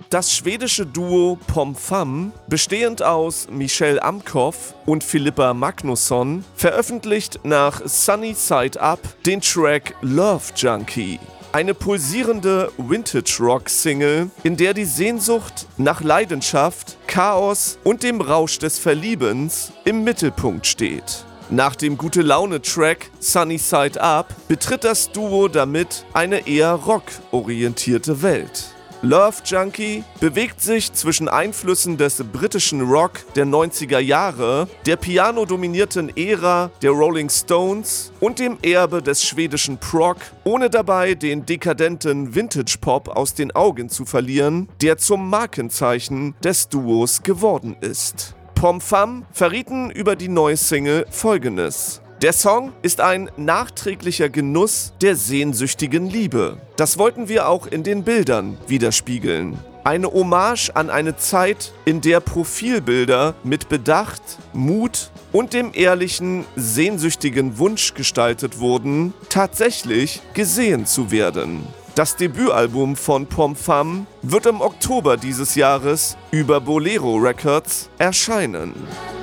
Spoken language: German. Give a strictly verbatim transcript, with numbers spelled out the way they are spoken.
Das schwedische Duo Pomfam, bestehend aus Michelle Amkoff und Filippa Magnusson, veröffentlicht nach Sunny Side Up den Track Love Junkie. Eine pulsierende Vintage-Rock-Single, in der die Sehnsucht nach Leidenschaft, Chaos und dem Rausch des Verliebens im Mittelpunkt steht. Nach dem Gute-Laune-Track Sunny Side Up betritt das Duo damit eine eher rockorientierte Welt. Love Junkie bewegt sich zwischen Einflüssen des britischen Rock der neunziger Jahre, der pianodominierten Ära der Rolling Stones und dem Erbe des schwedischen Prog, ohne dabei den dekadenten Vintage-Pop aus den Augen zu verlieren, der zum Markenzeichen des Duos geworden ist. Pomfam verrieten über die neue Single Folgendes: Der Song ist ein nachträglicher Genuss der sehnsüchtigen Liebe. Das wollten wir auch in den Bildern widerspiegeln. Eine Hommage an eine Zeit, in der Profilbilder mit Bedacht, Mut und dem ehrlichen, sehnsüchtigen Wunsch gestaltet wurden, tatsächlich gesehen zu werden. Das Debütalbum von Pomfam wird im Oktober dieses Jahres über Bolero Records erscheinen.